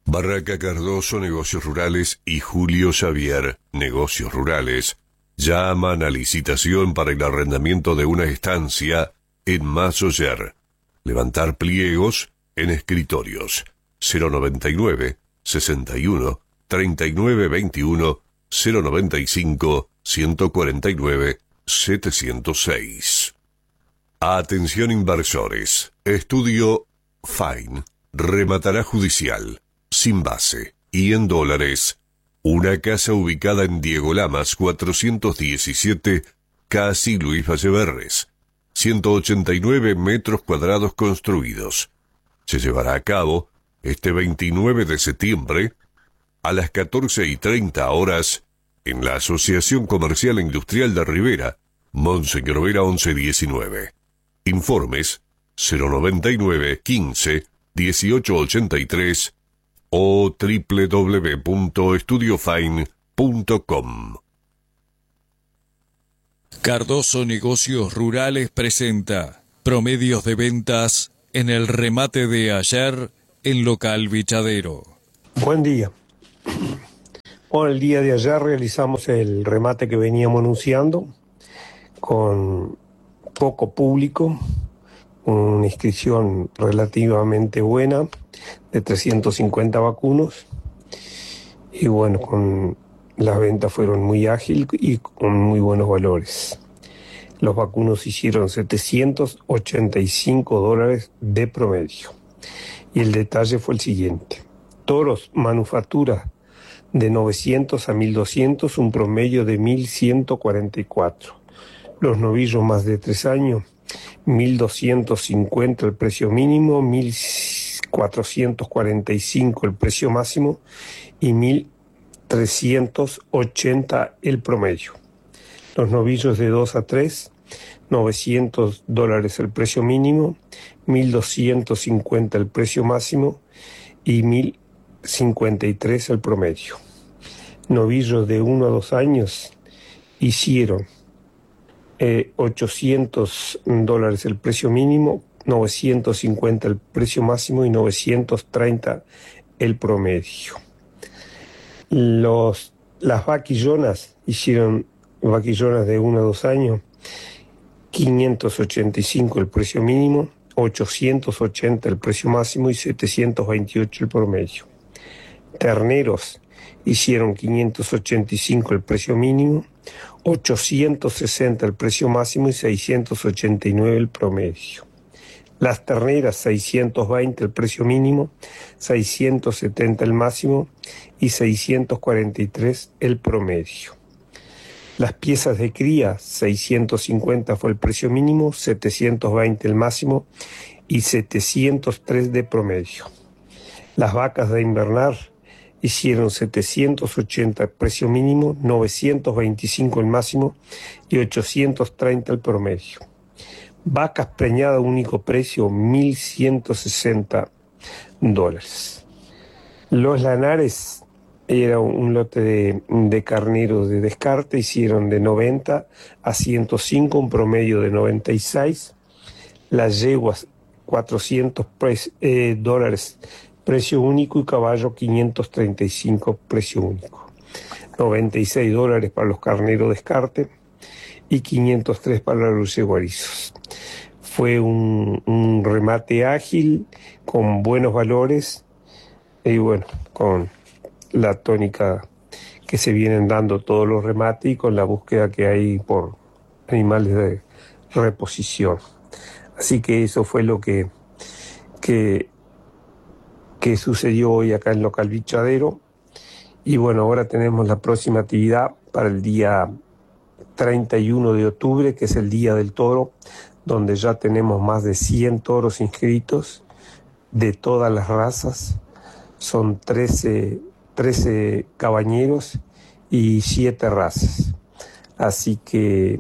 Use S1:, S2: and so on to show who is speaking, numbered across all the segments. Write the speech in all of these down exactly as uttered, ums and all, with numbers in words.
S1: Barraca Cardoso, Negocios Rurales y Julio Xavier, Negocios Rurales, llaman a licitación para el arrendamiento de una estancia en Masoyer. Levantar pliegos en escritorios. cero noventa y nueve, sesenta y uno, treinta y nueve veintiuno, cero noventa y cinco, ciento cuarenta y nueve, setecientos seis. Atención inversores. Estudio Fine rematará judicial, sin base y en dólares, una casa ubicada en Diego Lamas cuatrocientos diecisiete, casi Luis Valleverres, ciento ochenta y nueve metros cuadrados construidos. Se llevará a cabo este veintinueve de septiembre a las catorce y treinta horas en la Asociación Comercial e Industrial de Rivera, Monseñor Vera once diecinueve. Informes cero noventa y nueve, quince, dieciocho ochenta y tres o doble u doble u doble u punto estudio fine punto com.
S2: Cardoso Negocios Rurales presenta promedios de ventas en el remate de ayer en Local Bichadero.
S3: Buen día. Bueno, el día de ayer realizamos el remate que veníamos anunciando con poco público, una inscripción relativamente buena de trescientos cincuenta vacunos y bueno, con las ventas fueron muy ágiles y con muy buenos valores. Los vacunos hicieron setecientos ochenta y cinco dólares de promedio y el detalle fue el siguiente: toros manufactura de novecientos a mil doscientos, un promedio de mil ciento cuarenta y cuatro. Los novillos más de tres años, mil doscientos cincuenta el precio mínimo, mil cuatrocientos cuarenta y cinco el precio máximo y mil trescientos ochenta el promedio. Los novillos de dos a tres, novecientos dólares el precio mínimo, mil doscientos cincuenta el precio máximo y mil cincuenta y tres el promedio. Novillos de uno a dos años hicieron eh, ochocientos dólares el precio mínimo, novecientos cincuenta el precio máximo y novecientos treinta el promedio. Los, las vaquillonas hicieron vaquillonas de uno a dos años, quinientos ochenta y cinco el precio mínimo, ochocientos ochenta el precio máximo y setecientos veintiocho el promedio. Terneros hicieron quinientos ochenta y cinco el precio mínimo, ochocientos sesenta el precio máximo y seiscientos ochenta y nueve el promedio. Las terneras seiscientos veinte el precio mínimo, seiscientos setenta el máximo y seiscientos cuarenta y tres el promedio. Las piezas de cría seiscientos cincuenta fue el precio mínimo, setecientos veinte el máximo y setecientos tres de promedio. Las vacas de invernar hicieron setecientos ochenta el precio mínimo, novecientos veinticinco el máximo y ochocientos treinta el promedio. Vacas preñadas, único precio, mil ciento sesenta dólares. Los lanares, era un lote de, de carneros de descarte, hicieron de noventa a ciento cinco, un promedio de noventa y seis. Las yeguas, cuatrocientos eh, dólares, precio único, y caballo, quinientos treinta y cinco, precio único. noventa y seis dólares para los carneros descarte y quinientos tres para los yeguarizos. Fue un, un remate ágil, con buenos valores y bueno, con la tónica que se vienen dando todos los remates y con la búsqueda que hay por animales de reposición. Así que eso fue lo que, que, que sucedió hoy acá en Local Bichadero. Y bueno, ahora tenemos la próxima actividad para el día treinta y uno de octubre, que es el Día del Toro, donde ya tenemos más de cien toros inscritos de todas las razas. Son trece, trece cabañeros y siete razas. Así que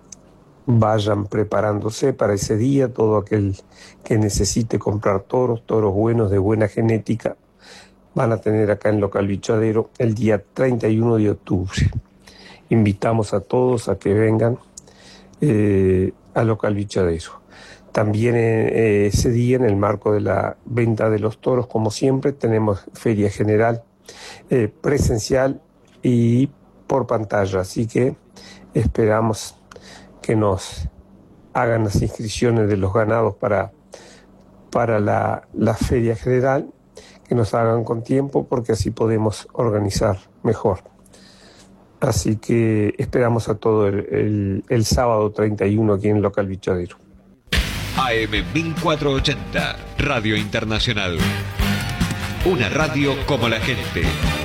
S3: vayan preparándose para ese día. Todo aquel que necesite comprar toros, toros buenos de buena genética, van a tener acá en Local Bichadero el día treinta y uno de octubre. Invitamos a todos a que vengan eh, a Local Bichadero. También eh, ese día, en el marco de la venta de los toros, como siempre, tenemos feria general eh, presencial y por pantalla. Así que esperamos que nos hagan las inscripciones de los ganados para, para la, la feria general, que nos hagan con tiempo, porque así podemos organizar mejor. Así que esperamos a todo el, el, el sábado treinta y uno aquí en el local Bichadero.
S4: A M mil cuatrocientos ochenta, Radio Internacional. Una radio como la gente.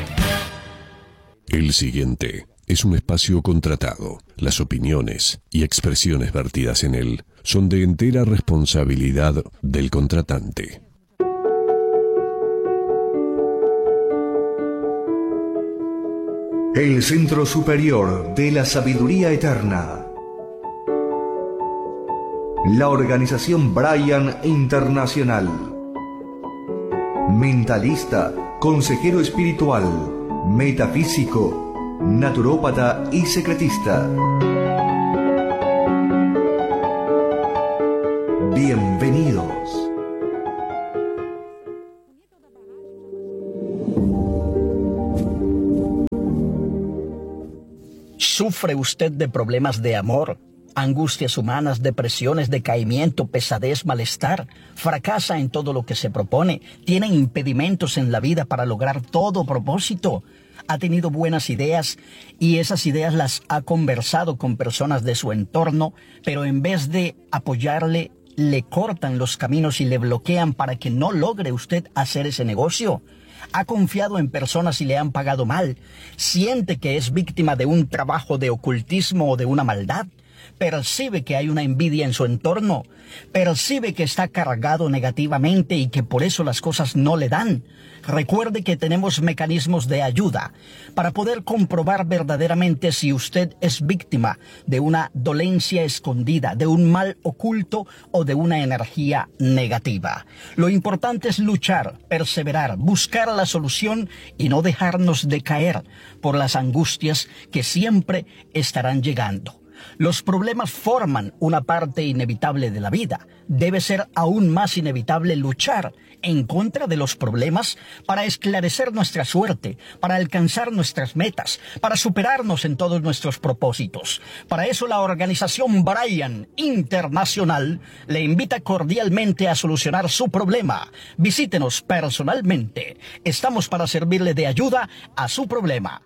S1: El siguiente es un espacio contratado. Las opiniones y expresiones vertidas en él son de entera responsabilidad del contratante.
S5: El Centro Superior de la Sabiduría Eterna. La organización Brian Internacional. Mentalista, consejero espiritual, metafísico, naturópata y secretista. Bienvenidos.
S6: ¿Sufre usted de problemas de amor, angustias humanas, depresiones, decaimiento, pesadez, malestar? ¿Fracasa en todo lo que se propone? ¿Tiene impedimentos en la vida para lograr todo propósito? ¿Ha tenido buenas ideas y esas ideas las ha conversado con personas de su entorno, pero en vez de apoyarle, le cortan los caminos y le bloquean para que no logre usted hacer ese negocio? ¿Ha confiado en personas y le han pagado mal? ¿Siente que es víctima de un trabajo de ocultismo o de una maldad? ¿Percibe que hay una envidia en su entorno? ¿Percibe que está cargado negativamente y que por eso las cosas no le dan? Recuerde que tenemos mecanismos de ayuda para poder comprobar verdaderamente si usted es víctima de una dolencia escondida, de un mal oculto o de una energía negativa. Lo importante es luchar, perseverar, buscar la solución y no dejarnos decaer por las angustias que siempre estarán llegando. Los problemas forman una parte inevitable de la vida. Debe ser aún más inevitable luchar en contra de los problemas para esclarecer nuestra suerte, para alcanzar nuestras metas, para superarnos en todos nuestros propósitos. Para eso la organización Brian Internacional le invita cordialmente a solucionar su problema. Visítenos personalmente. Estamos para servirle de ayuda a su problema.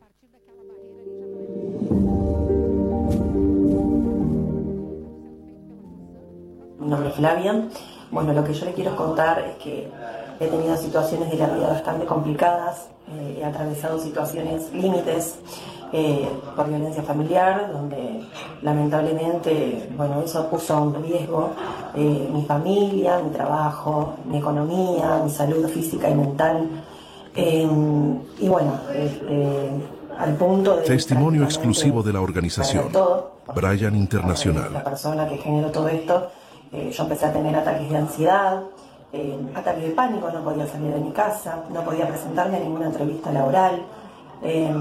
S7: Mi nombre es Flavia. Bueno, lo que yo le quiero contar es que he tenido situaciones de la vida bastante complicadas, eh, he atravesado situaciones límites eh, por violencia familiar, donde lamentablemente, bueno, eso puso en riesgo eh, mi familia, mi trabajo, mi economía, mi salud física y mental. Eh, y bueno, este, al punto de...
S1: Testimonio exclusivo de la organización
S7: todo,
S1: Brian Internacional.
S7: La persona que generó todo esto, Eh, yo empecé a tener ataques de ansiedad, eh, ataques de pánico, no podía salir de mi casa, no podía presentarme a ninguna entrevista laboral. Eh,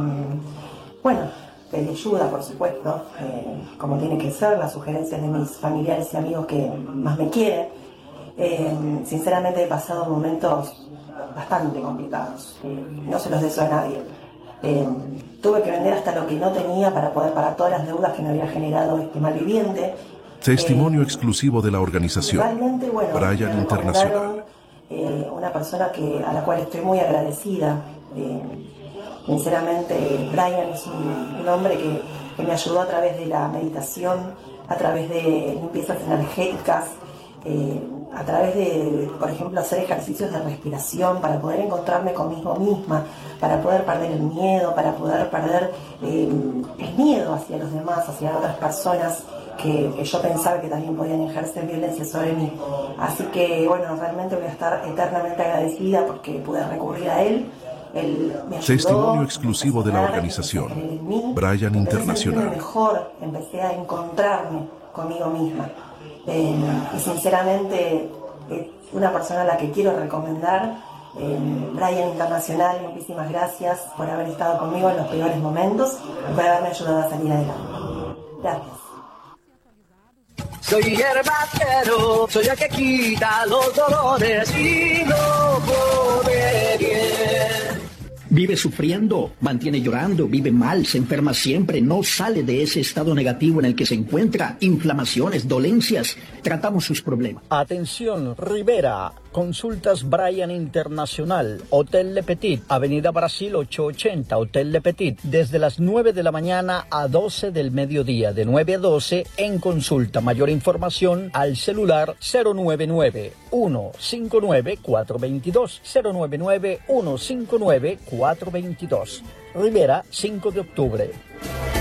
S7: bueno, pedí ayuda, por supuesto, eh, como tiene que ser, las sugerencias de mis familiares y amigos que más me quieren. Eh, sinceramente he pasado momentos bastante complicados, eh, no se los deseo a nadie. Eh, tuve que vender hasta lo que no tenía para poder pagar todas las deudas que me había generado este malviviente.
S1: Testimonio
S7: eh,
S1: exclusivo de la organización
S7: realmente, bueno,
S1: Brian Internacional.
S7: Eh, una persona que, a la cual estoy muy agradecida. Eh, sinceramente, Brian es un, un hombre que, que me ayudó a través de la meditación, a través de limpiezas energéticas, eh, a través de, por ejemplo, hacer ejercicios de respiración para poder encontrarme conmigo misma, para poder perder el miedo, para poder perder eh, el miedo hacia los demás, hacia otras personas que, que yo pensaba que también podían ejercer violencia sobre mí. Así que, bueno, realmente voy a estar eternamente agradecida porque pude recurrir a él. Él me ayudó.
S1: Testimonio exclusivo de la organización Brian Internacional.
S7: Empecé a mejor, empecé a encontrarme conmigo misma. Eh, y sinceramente, eh, una persona a la que quiero recomendar, eh, Brian Internacional, muchísimas gracias por haber estado conmigo en los peores momentos y por haberme ayudado a salir adelante. Gracias.
S6: Soy hierbacero, soy el que quita los dolores y lo pone bien. Vive sufriendo, mantiene llorando, vive mal, se enferma siempre, no sale de ese estado negativo en el que se encuentra, inflamaciones, dolencias. Tratamos sus problemas. Atención, Rivera, Consultas Brian Internacional, Hotel Le Petit, Avenida Brasil ochocientos ochenta, Hotel Le Petit, desde las nueve de la mañana a doce del mediodía, de nueve a doce en consulta. Mayor información al celular cero nueve nueve, uno cinco nueve, cuatro dos dos, cero nueve nueve, uno cinco nueve, cuatro dos dos. Rivera, cinco de octubre.